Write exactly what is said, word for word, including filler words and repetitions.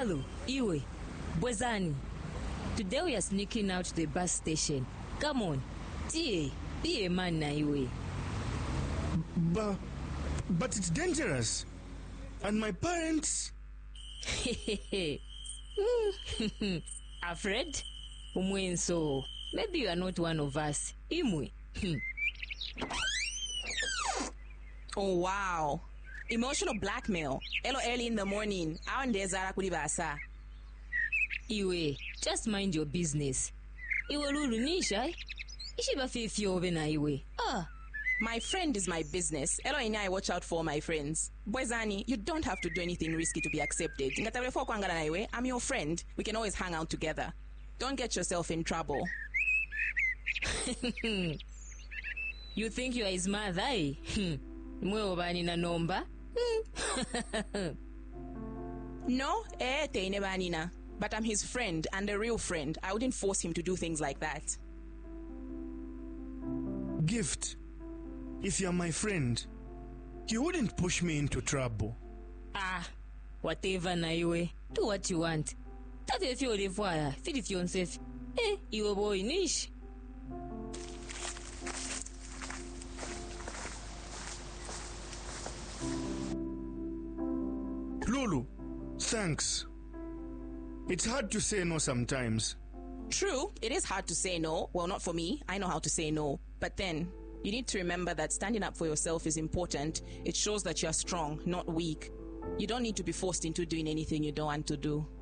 Hello, Iwe. Bwezani. Today we are sneaking out to the bus station. Come on. Tie, be a man na Iwe. But, but it's dangerous. And my parents... Afraid? Umwenso. Maybe you are not one of us. Imwe. Oh, wow. Emotional blackmail. Hello, early in the morning. Awandezara kulibasa. Iwe, just mind your business. Iwe lulu nisha. Ishiba fifyo na Iwe. Ah. My friend is my business. Hello, and I watch out for my friends. Bwezani, you don't have to do anything risky to be accepted. I'm your friend. We can always hang out together. Don't get yourself in trouble. You think you are his mother, eh? Mwe na nomba? No, eh, teine banina. But I'm his friend and a real friend. I wouldn't force him to do things like that. Gift. If you're my friend, you wouldn't push me into trouble. Ah, whatever na Iwe. Do what you want. That if you live wire, feed it yourself. Eh, you boy niche. Lulu, thanks. It's hard to say no sometimes. True, it is hard to say no. Well, not for me. I know how to say no. But then, you need to remember that standing up for yourself is important. It shows that you're strong, not weak. You don't need to be forced into doing anything you don't want to do.